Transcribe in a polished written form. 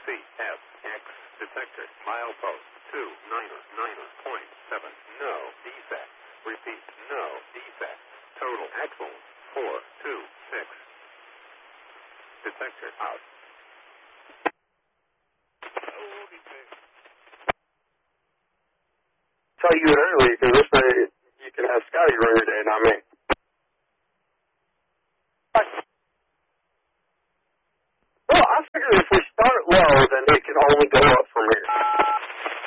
CFX detector. Milepost 299.7. No defect. Repeat, no defect. Total axle 426. Detector out. Tell you it early because this way you can have Scotty run your day, not me. Well, I figured if we start low, then it can only go up